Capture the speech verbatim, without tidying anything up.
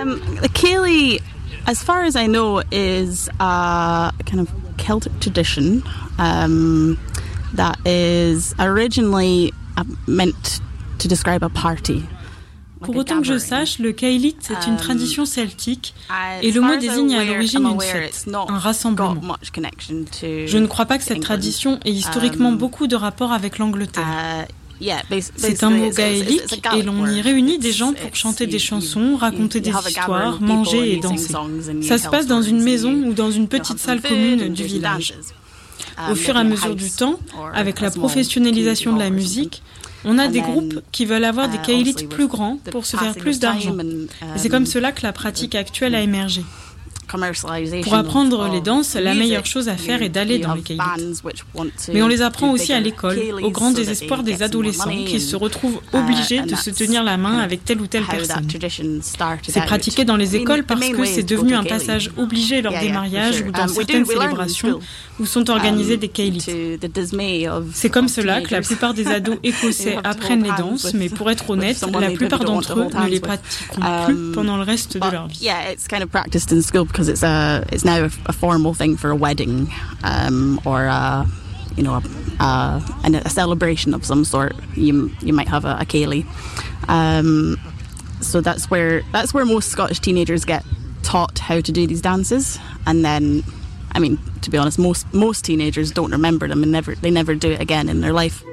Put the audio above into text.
Um, the Céilí, as far as I know, is a kind of Celtic tradition um, that is originally uh, meant to describe a party. Pour autant que je sache, le Céilí est une tradition celtique et le mot désigne à l'origine une fête, un rassemblement. Je ne crois pas que cette tradition ait historiquement beaucoup de rapport avec l'Angleterre. C'est un mot gaélique et l'on y réunit des gens pour chanter des chansons, raconter des histoires, manger et danser. Ça se passe dans une maison ou dans une petite salle commune du village. Au fur et à mesure du temps, avec la professionnalisation de la musique, on a des groupes qui veulent avoir des caïlites plus grands pour se faire plus d'argent. Et c'est comme cela que la pratique actuelle a émergé. Pour apprendre les danses, la meilleure chose à faire est d'aller dans les caïlites. Mais on les apprend aussi à l'école, au grand désespoir des adolescents qui se retrouvent obligés de se tenir la main avec telle ou telle personne. C'est pratiqué dans les écoles parce que c'est devenu un passage obligé lors des mariages ou dans certaines célébrations où sont organisées des caïlites. C'est comme cela que la plupart des ados écossais apprennent les danses, mais pour être honnête, la plupart d'entre eux ne les pratiqueront plus pendant le reste de leur vie. Because it's a it's now a, a formal thing for a wedding um, or a, you know a, a, a celebration of some sort. You you might have a, a Céilí. Um, so that's where that's where most Scottish teenagers get taught how to do these dances, and then, I mean, to be honest, most most teenagers don't remember them and never they never do it again in their life.